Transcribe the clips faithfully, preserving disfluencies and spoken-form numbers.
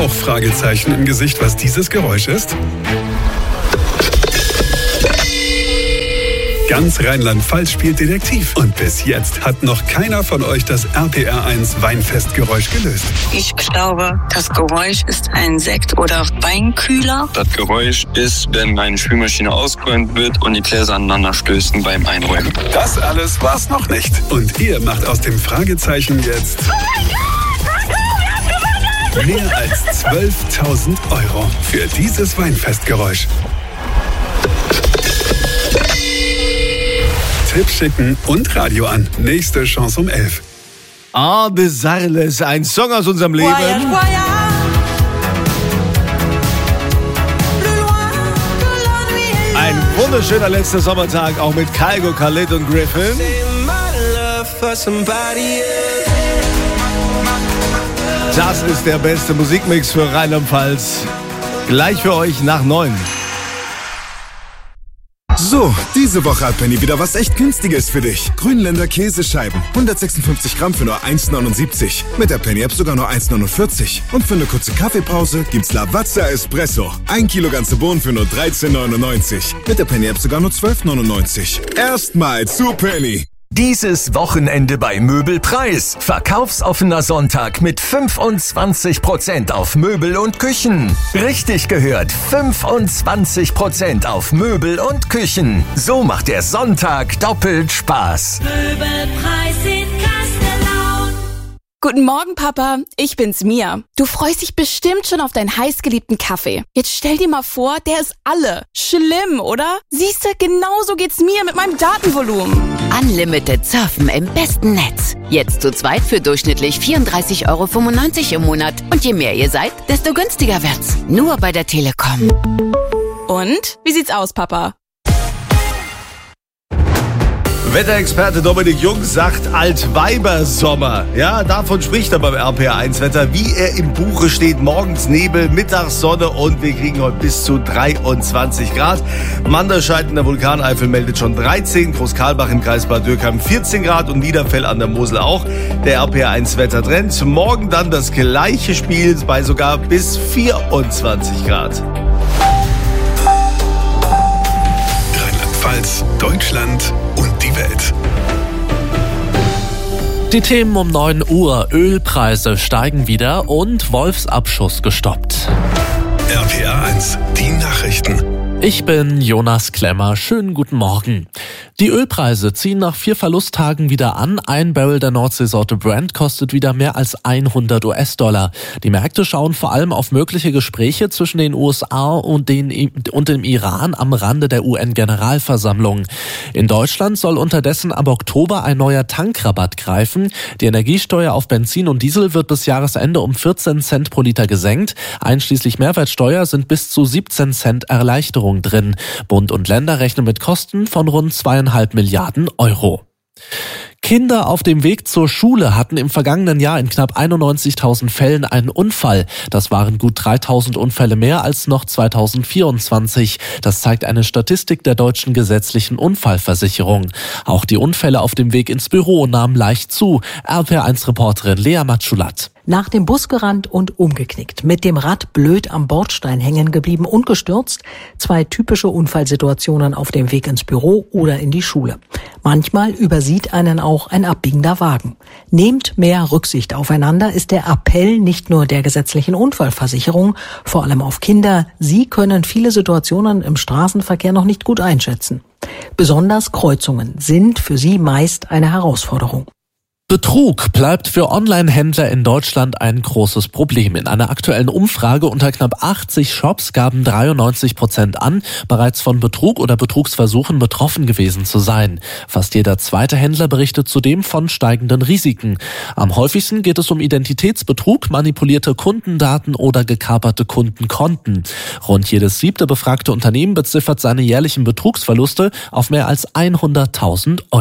Auch Fragezeichen im Gesicht, was dieses Geräusch ist? Ganz Rheinland-Pfalz spielt Detektiv. Und bis jetzt hat noch keiner von euch das R P R eins Weinfestgeräusch gelöst. Ich glaube, das Geräusch ist ein Sekt- oder Weinkühler. Das Geräusch ist, wenn eine Spülmaschine ausgeräumt wird und die Gläser aneinander stößen beim Einräumen. Das alles war's noch nicht. Und ihr macht aus dem Fragezeichen jetzt mehr als zwölftausend Euro für dieses Weinfestgeräusch. Tipps schicken und Radio an. Nächste Chance um elf. Ah, Bizarres, ein Song aus unserem Leben. Ein wunderschöner letzter Sommertag, auch mit Kygo, Khalid und Griffin. Das ist der beste Musikmix für Rheinland-Pfalz. Gleich für euch nach neun. So, diese Woche hat Penny wieder was echt Günstiges für dich. Grünländer Käsescheiben, hundertsechsundfünfzig Gramm für nur eins neunundsiebzig. Mit der Penny-App sogar nur eins neunundvierzig. Und für eine kurze Kaffeepause gibt's Lavazza Espresso. Ein Kilo ganze Bohnen für nur dreizehn neunundneunzig. Mit der Penny-App sogar nur zwölf neunundneunzig. Erstmal zu Penny. Dieses Wochenende bei Möbelpreis. Verkaufsoffener Sonntag mit fünfundzwanzig Prozent auf Möbel und Küchen. Richtig gehört, fünfundzwanzig Prozent auf Möbel und Küchen. So macht der Sonntag doppelt Spaß. Möbelpreis in Kastellaun. Guten Morgen, Papa. Ich bin's, Mia. Du freust dich bestimmt schon auf deinen heißgeliebten Kaffee. Jetzt stell dir mal vor, der ist alle. Schlimm, oder? Siehste, genauso geht's mir mit meinem Datenvolumen. Unlimited Surfen im besten Netz. Jetzt zu zweit für durchschnittlich vierunddreißig Euro fünfundneunzig im Monat. Und je mehr ihr seid, desto günstiger wird's. Nur bei der Telekom. Und? Wie sieht's aus, Papa? Wetterexperte Dominik Jung sagt Altweibersommer. Ja, davon spricht er beim R P R eins Wetter, wie er im Buche steht. Morgens Nebel, mittags Sonne und wir kriegen heute bis zu dreiundzwanzig Grad. Manderscheid in der Vulkaneifel meldet schon dreizehn, Großkarlbach im Kreis Bad Dürkheim vierzehn Grad und Niederfell an der Mosel auch. Der R P R eins Wettertrend. Morgen dann das gleiche Spiel bei sogar bis vierundzwanzig Grad. Rheinland-Pfalz, Deutschland und die Welt. Die Themen um neun Uhr. Ölpreise steigen wieder und Wolfsabschuss gestoppt. R P R eins, die Nachrichten. Ich bin Jonas Klemmer. Schönen guten Morgen. Die Ölpreise ziehen nach vier Verlusttagen wieder an. Ein Barrel der Nordseesorte Brent kostet wieder mehr als hundert US-Dollar. Die Märkte schauen vor allem auf mögliche Gespräche zwischen den U S A und, den, und dem Iran am Rande der U N-Generalversammlung. In Deutschland soll unterdessen ab Oktober ein neuer Tankrabatt greifen. Die Energiesteuer auf Benzin und Diesel wird bis Jahresende um vierzehn Cent pro Liter gesenkt. Einschließlich Mehrwertsteuer sind bis zu siebzehn Cent Erleichterung drin. Bund und Länder rechnen mit Kosten von rund zweieinhalb Milliarden Euro. Kinder auf dem Weg zur Schule hatten im vergangenen Jahr in knapp einundneunzigtausend Fällen einen Unfall. Das waren gut dreitausend Unfälle mehr als noch zweitausendvierundzwanzig. Das zeigt eine Statistik der deutschen gesetzlichen Unfallversicherung. Auch die Unfälle auf dem Weg ins Büro nahmen leicht zu. R P R eins Reporterin Lea Matschulat. Nach dem Bus gerannt und umgeknickt, mit dem Rad blöd am Bordstein hängen geblieben und gestürzt. Zwei typische Unfallsituationen auf dem Weg ins Büro oder in die Schule. Manchmal übersieht einen auch ein abbiegender Wagen. Nehmt mehr Rücksicht aufeinander ist der Appell nicht nur der gesetzlichen Unfallversicherung, vor allem auf Kinder. Sie können viele Situationen im Straßenverkehr noch nicht gut einschätzen. Besonders Kreuzungen sind für sie meist eine Herausforderung. Betrug bleibt für Online-Händler in Deutschland ein großes Problem. In einer aktuellen Umfrage unter knapp achtzig Shops gaben dreiundneunzig Prozent an, bereits von Betrug oder Betrugsversuchen betroffen gewesen zu sein. Fast jeder zweite Händler berichtet zudem von steigenden Risiken. Am häufigsten geht es um Identitätsbetrug, manipulierte Kundendaten oder gekaperte Kundenkonten. Rund jedes siebte befragte Unternehmen beziffert seine jährlichen Betrugsverluste auf mehr als hunderttausend Euro.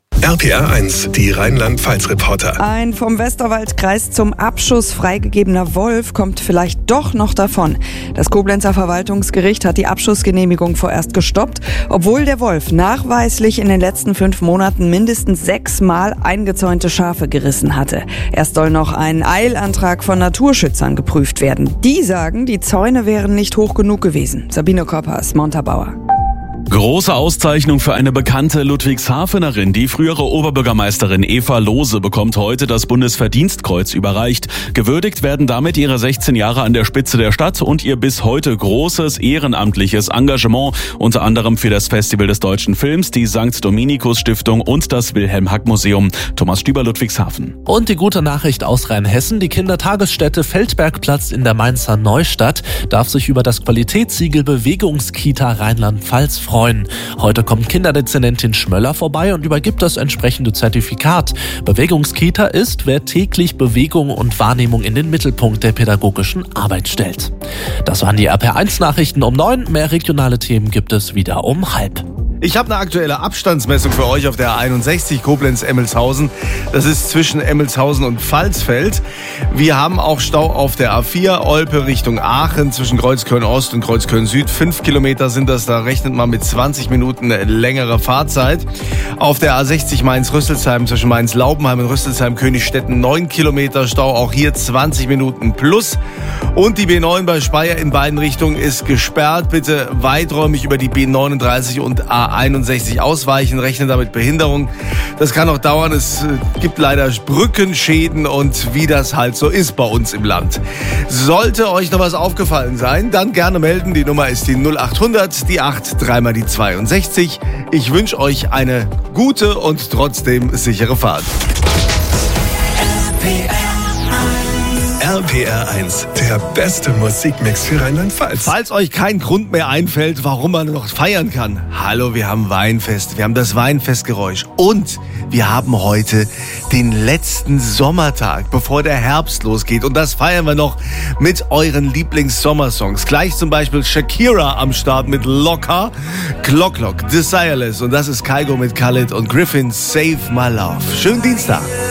R P R eins, die Rheinland-Pfalz-Reporter. Ein vom Westerwaldkreis zum Abschuss freigegebener Wolf kommt vielleicht doch noch davon. Das Koblenzer Verwaltungsgericht hat die Abschussgenehmigung vorerst gestoppt, obwohl der Wolf nachweislich in den letzten fünf Monaten mindestens sechsmal eingezäunte Schafe gerissen hatte. Erst soll noch ein Eilantrag von Naturschützern geprüft werden. Die sagen, die Zäune wären nicht hoch genug gewesen. Sabine Koppers, Montabaur. Große Auszeichnung für eine bekannte Ludwigshafenerin. Die frühere Oberbürgermeisterin Eva Lohse bekommt heute das Bundesverdienstkreuz überreicht. Gewürdigt werden damit ihre sechzehn Jahre an der Spitze der Stadt und ihr bis heute großes ehrenamtliches Engagement, unter anderem für das Festival des deutschen Films, die Sankt Dominikus Stiftung und das Wilhelm-Hack-Museum. Thomas Stüber, Ludwigshafen. Und die gute Nachricht aus Rheinhessen: Die Kindertagesstätte Feldbergplatz in der Mainzer Neustadt darf sich über das Qualitätssiegel Bewegungskita Rheinland-Pfalz freuen. Heute kommt Kinderdezernentin Schmöller vorbei und übergibt das entsprechende Zertifikat. Bewegungskita ist, wer täglich Bewegung und Wahrnehmung in den Mittelpunkt der pädagogischen Arbeit stellt. Das waren die R P R eins Nachrichten um neun. Mehr regionale Themen gibt es wieder um halb. Ich habe eine aktuelle Abstandsmessung für euch auf der A einundsechzig Koblenz-Emmelshausen. Das ist zwischen Emmelshausen und Pfalzfeld. Wir haben auch Stau auf der A vier Olpe Richtung Aachen zwischen Kreuzköln-Ost und Kreuzköln-Süd. Fünf Kilometer sind das, da rechnet man mit zwanzig Minuten längere Fahrzeit. Auf der A sechzig Mainz-Rüsselsheim zwischen Mainz-Laubenheim und Rüsselsheim-Königstetten neun Kilometer Stau, auch hier zwanzig Minuten plus. Und die B neun bei Speyer in beiden Richtungen ist gesperrt. Bitte weiträumig über die B neununddreißig und A einundsechzig ausweichen, rechnen damit Behinderung. Das kann noch dauern. Es gibt leider Brückenschäden und wie das halt so ist bei uns im Land. Sollte euch noch was aufgefallen sein, dann gerne melden. Die Nummer ist die null achthundert, die acht, dreimal die zweiundsechzig. Ich wünsche euch eine gute und trotzdem sichere Fahrt. R P R eins, der beste Musikmix für Rheinland-Pfalz. Falls euch kein Grund mehr einfällt, warum man noch feiern kann. Hallo, wir haben Weinfest, wir haben das Weinfestgeräusch und wir haben heute den letzten Sommertag, bevor der Herbst losgeht. Und das feiern wir noch mit euren Lieblings-Sommersongs. Gleich zum Beispiel Shakira am Start mit Locker, Clock Clock, Desireless und das ist Kygo mit Khalid und Griffin, Save My Love. Schönen Dienstag.